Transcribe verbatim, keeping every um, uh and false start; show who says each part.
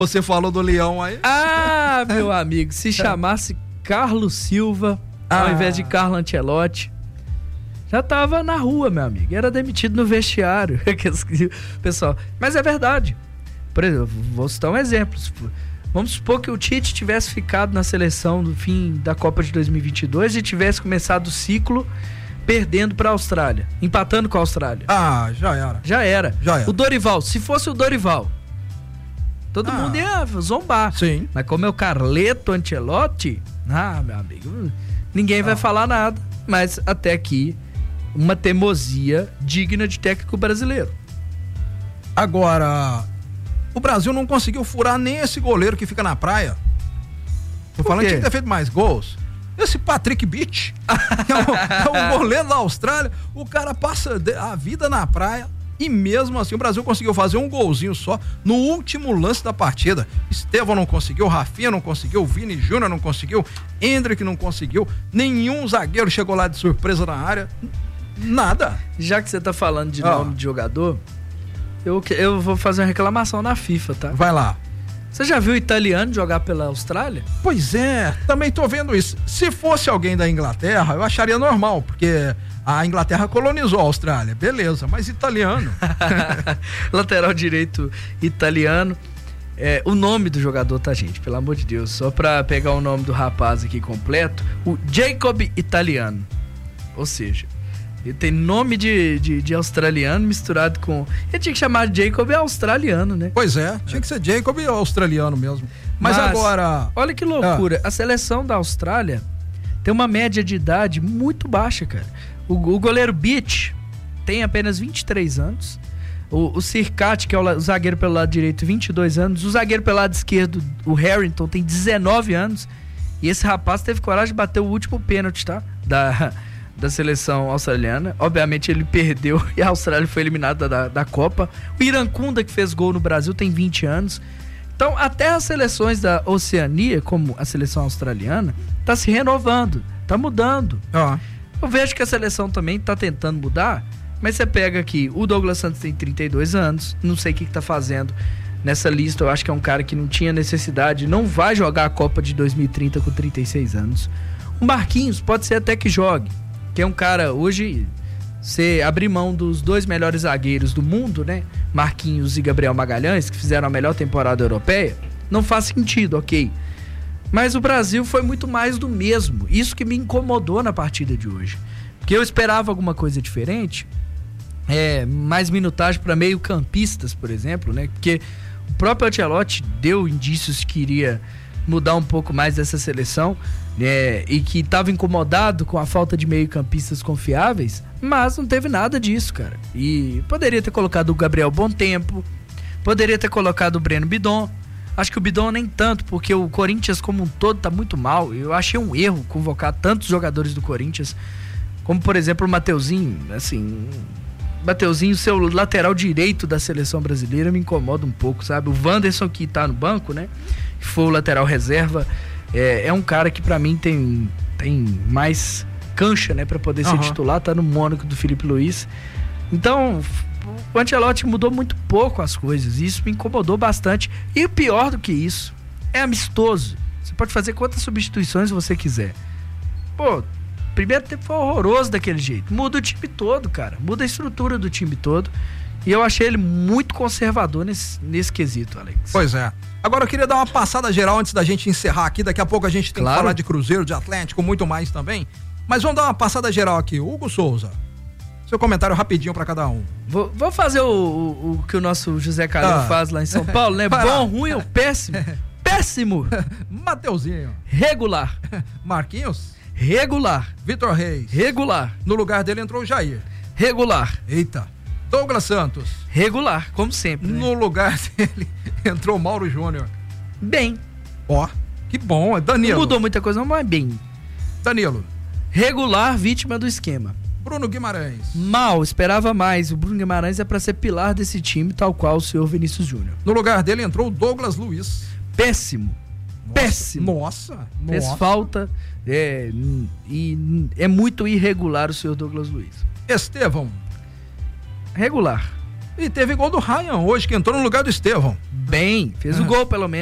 Speaker 1: Você falou do Leão aí?
Speaker 2: Ah, meu amigo, se chamasse Carlos Silva, ah. ao invés de Carlo Ancelotti, já tava na rua, meu amigo. Era demitido no vestiário. Pessoal, mas é verdade. Por exemplo, vou citar um exemplo. Vamos supor que o Tite tivesse ficado na seleção do fim da Copa de dois mil e vinte e dois e tivesse começado o ciclo perdendo para a Austrália, empatando com a Austrália.
Speaker 1: Ah, já era.
Speaker 2: Já era.
Speaker 1: Já era.
Speaker 2: O Dorival, se fosse o Dorival, todo ah. mundo ia zombar.
Speaker 1: Sim.
Speaker 2: Mas como é o Carleto Ancelotti, ah, meu amigo, ninguém ah. vai falar nada. Mas até aqui, uma teimosia digna de técnico brasileiro.
Speaker 1: Agora, o Brasil não conseguiu furar nem esse goleiro que fica na praia. Tô falando que tinha que ter feito mais gols. Esse Patrick Beach é, um, é um goleiro da Austrália. O cara passa a vida na praia e mesmo assim o Brasil conseguiu fazer um golzinho só no último lance da partida. Estevão não conseguiu, Rafinha não conseguiu, Vini Júnior não conseguiu, Endrick não conseguiu, nenhum zagueiro chegou lá de surpresa na área. Nada.
Speaker 2: Já que você tá falando de ah. nome de jogador, eu, eu vou fazer uma reclamação na FIFA, tá?
Speaker 1: Vai lá.
Speaker 2: Você já viu o italiano jogar pela Austrália?
Speaker 1: Pois é, também tô vendo isso. Se fosse alguém da Inglaterra, eu acharia normal, porque a Inglaterra colonizou a Austrália, beleza, mas italiano.
Speaker 2: Lateral direito italiano. É, o nome do jogador, tá, gente? Pelo amor de Deus, só pra pegar o nome do rapaz aqui completo, o Jacob Italiano. Ou seja, ele tem nome de, de, de australiano misturado com... Ele tinha que chamar de Jacob australiano, né?
Speaker 1: Pois é, tinha é. que ser Jacob australiano mesmo. Mas, Mas agora...
Speaker 2: Olha que loucura, ah. a seleção da Austrália tem uma média de idade muito baixa, cara. O, o goleiro Beach tem apenas vinte e três anos. O, o Sirkati, que é o, o zagueiro pelo lado direito, vinte e dois anos. O zagueiro pelo lado esquerdo, o Harrington, tem dezenove anos. E esse rapaz teve coragem de bater o último pênalti, tá? Da... da seleção australiana. Obviamente ele perdeu e a Austrália foi eliminada da, da Copa. O Irankunda, que fez gol no Brasil, tem vinte anos. Então até as seleções da Oceania, como a seleção australiana, tá se renovando, tá mudando.
Speaker 1: Ah.
Speaker 2: Eu vejo que a seleção também tá tentando mudar, mas você pega aqui, o Douglas Santos tem trinta e dois anos, não sei o que que tá fazendo nessa lista. Eu acho que é um cara que não tinha necessidade, não vai jogar a Copa de dois mil e trinta com trinta e seis anos. O Marquinhos pode ser até que jogue, que é um cara, hoje, você abrir mão dos dois melhores zagueiros do mundo, né? Marquinhos e Gabriel Magalhães, que fizeram a melhor temporada europeia, não faz sentido, ok. Mas o Brasil foi muito mais do mesmo. Isso que me incomodou na partida de hoje. Porque eu esperava alguma coisa diferente. É, mais minutagem para meio campistas, por exemplo, né? Porque o próprio Ancelotti deu indícios que iria mudar um pouco mais dessa seleção, né, e que estava incomodado com a falta de meio-campistas confiáveis, mas não teve nada disso, cara. E poderia ter colocado o Gabriel Bom Tempo, poderia ter colocado o Breno Bidon. Acho que o Bidon nem tanto, porque o Corinthians como um todo tá muito mal. Eu achei um erro convocar tantos jogadores do Corinthians, como por exemplo o Mateuzinho, assim... Mateuzinho, seu lateral direito da seleção brasileira, me incomoda um pouco, sabe? O Wanderson, que tá no banco, né? Que foi o lateral reserva, é, é um cara que pra mim tem, tem mais cancha, né? Pra poder uhum. ser titular, tá no Mônaco do Felipe Luiz. Então, o Ancelotti mudou muito pouco as coisas, e isso me incomodou bastante. E pior do que isso, é amistoso. Você pode fazer quantas substituições você quiser. Pô, primeiro tempo foi horroroso daquele jeito. Muda o time todo, cara. Muda a estrutura do time todo. E eu achei ele muito conservador nesse, nesse quesito, Alex.
Speaker 1: Pois é. Agora eu queria dar uma passada geral antes da gente encerrar aqui. Daqui a pouco a gente tem claro. que falar de Cruzeiro, de Atlético, muito mais também. Mas vamos dar uma passada geral aqui. Hugo Souza, seu comentário rapidinho pra cada um.
Speaker 2: Vou, vou fazer o, o, o que o nosso José Calil ah. faz lá em São Paulo, né? Bom, ruim ou péssimo? Péssimo!
Speaker 1: Mateuzinho.
Speaker 2: Regular.
Speaker 1: Marquinhos?
Speaker 2: Regular.
Speaker 1: Vitor Reis.
Speaker 2: Regular.
Speaker 1: No lugar dele entrou o Jair.
Speaker 2: Regular.
Speaker 1: Eita. Douglas Santos.
Speaker 2: Regular, como sempre. Né?
Speaker 1: No lugar dele entrou o Mauro Júnior.
Speaker 2: Bem.
Speaker 1: Ó, que bom. É Danilo.
Speaker 2: Não mudou muita coisa, mas bem.
Speaker 1: Danilo.
Speaker 2: Regular, vítima do esquema.
Speaker 1: Bruno Guimarães.
Speaker 2: Mal, esperava mais. O Bruno Guimarães é pra ser pilar desse time, tal qual o senhor Vinícius Júnior.
Speaker 1: No lugar dele entrou o Douglas Luiz.
Speaker 2: Péssimo.
Speaker 1: Nossa,
Speaker 2: Péssimo.
Speaker 1: Nossa.
Speaker 2: Fez
Speaker 1: nossa.
Speaker 2: falta. É, e é muito irregular o senhor Douglas Luiz.
Speaker 1: Estevão.
Speaker 2: Regular.
Speaker 1: E teve gol do Ryan hoje, que entrou no lugar do Estevão.
Speaker 2: Bem, fez é. o gol pelo menos.